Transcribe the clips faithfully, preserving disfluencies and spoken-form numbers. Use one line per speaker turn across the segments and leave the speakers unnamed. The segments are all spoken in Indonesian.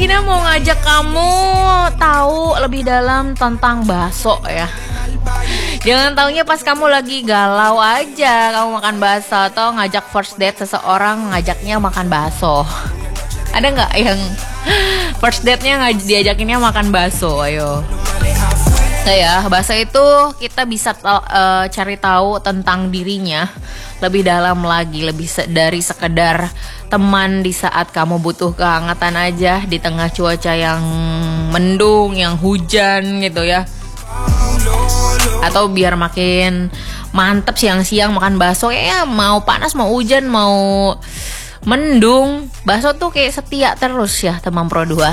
Gina mau ngajak kamu tahu lebih dalam tentang bakso ya. Jangan taunya pas kamu lagi galau aja kamu makan bakso, atau ngajak first date seseorang ngajaknya makan bakso. Ada nggak yang first date-nya ngaj- diajakinnya makan bakso? Ayo. Nah ya, bakso itu kita bisa ta- uh, cari tahu tentang dirinya lebih dalam lagi, lebih se- dari sekedar teman di saat kamu butuh kehangatan aja di tengah cuaca yang mendung, yang hujan gitu ya. Atau biar makin mantep siang-siang makan bakso, ya mau panas, mau hujan, mau mendung, bakso tuh kayak setia terus ya teman Pro dua.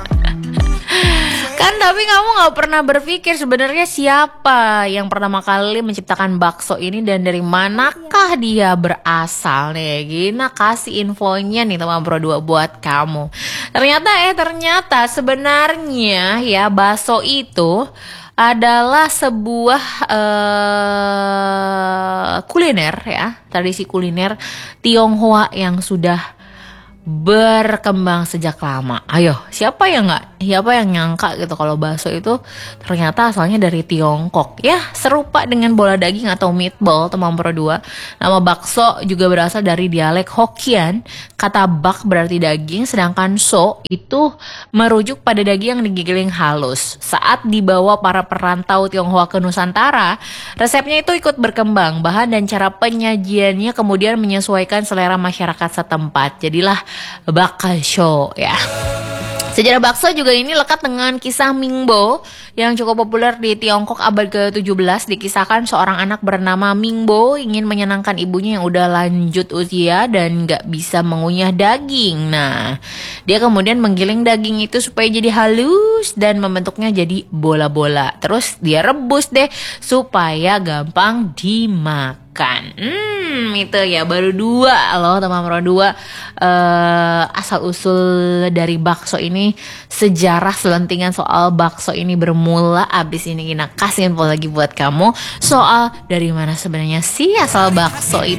Kan tapi kamu gak pernah berpikir sebenarnya siapa yang pertama kali menciptakan bakso ini dan dari manakah dia berasal nih. Gina kasih infonya nih teman Pro dua buat kamu. Ternyata eh ternyata sebenarnya ya bakso itu adalah sebuah uh, kuliner ya, tradisi kuliner Tionghoa yang sudah berkembang sejak lama. Ayo, siapa yang nggak, siapa yang nyangka gitu kalau bakso itu ternyata asalnya dari Tiongkok. Ya, serupa dengan bola daging atau meatball teman Pro dua. Nama bakso juga berasal dari dialek Hokkien. Kata bak berarti daging, sedangkan so itu merujuk pada daging yang digiling halus. Saat dibawa para perantau Tionghoa ke Nusantara, resepnya itu ikut berkembang. Bahan dan cara penyajiannya kemudian menyesuaikan selera masyarakat setempat. Jadilah bakso ya. Sejarah bakso juga ini lekat dengan kisah Mingbo yang cukup populer di Tiongkok abad ke tujuh belas. Dikisahkan seorang anak bernama Mingbo ingin menyenangkan ibunya yang udah lanjut usia dan gak bisa mengunyah daging. Nah, dia kemudian menggiling daging itu supaya jadi halus dan membentuknya jadi bola-bola. Terus dia rebus deh supaya gampang dimakan. Hmm, itu ya baru dua loh teman Pro dua uh, asal usul dari bakso ini, sejarah selentingan soal bakso ini bermula. Abis ini kita kasih info lagi buat kamu soal dari mana sebenarnya sih asal bakso itu.